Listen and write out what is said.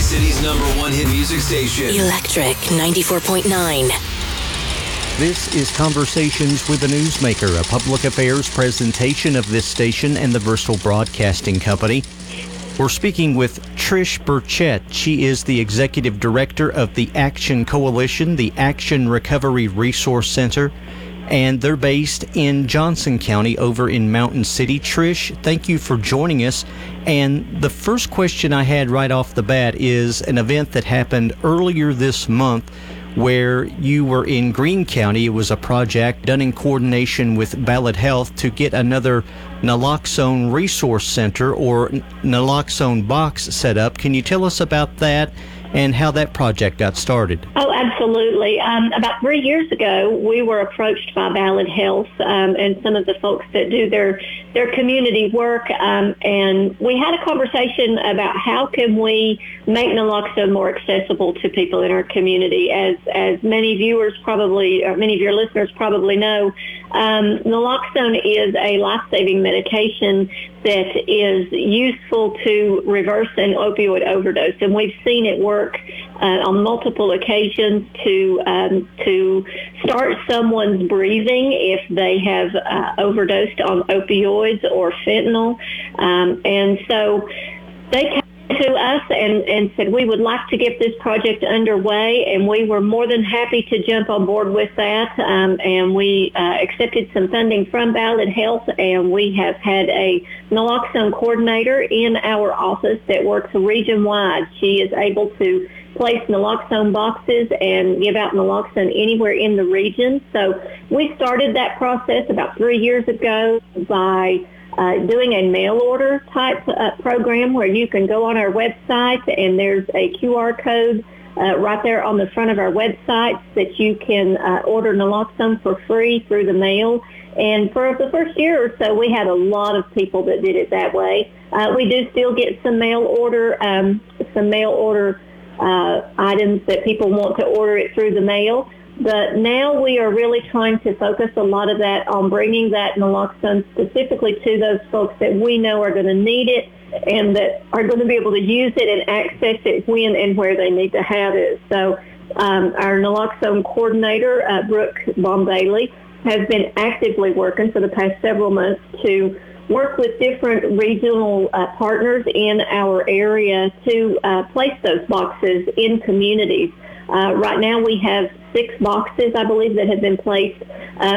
City's #1 hit music station. Electric 94.9. This is Conversations with a Newsmaker, a public affairs presentation of this station and the Bristol Broadcasting Company. We're speaking with Trish Burchett. She is the Executive Director of the Action Coalition, the Action Recovery Resource Center, and they're based in Johnson County over in Mountain City. Trish, thank you for joining us. And the first question I had right off the bat is an event that happened earlier this month where you were in Greene County. It was a project done in coordination with Ballad Health to get another naloxone resource center or naloxone box set up. Can you tell us about that and how that project got started? Oh, absolutely. About 3 years ago, we were approached by Ballad Health and some of the folks that do their community work, and we had a conversation about how can we make naloxone more accessible to people in our community. As many viewers probably, or many of your listeners probably know, naloxone is a life-saving medication that is useful to reverse an opioid overdose, and we've seen it work on multiple occasions to start someone's breathing if they have overdosed on opioids or fentanyl, and so they came to us and said we would like to get this project underway, and we were more than happy to jump on board with that, and we accepted some funding from Ballad Health, and we have had a naloxone coordinator in our office that works region-wide. She is able to place naloxone boxes and give out naloxone anywhere in the region. So we started that process about 3 years ago by doing a mail order type program where you can go on our website and there's a QR code right there on the front of our website that you can order naloxone for free through the mail. And for the first year or so, we had a lot of people that did it that way. We do still get some mail order items that people want to order it through the mail. But now we are really trying to focus a lot of that on bringing that naloxone specifically to those folks that we know are going to need it and that are going to be able to use it and access it when and where they need to have it. So our naloxone coordinator, Brooke Bailey, has been actively working for the past several months to work with different regional partners in our area to place those boxes in communities. Right now we have 6 boxes, I believe, that have been placed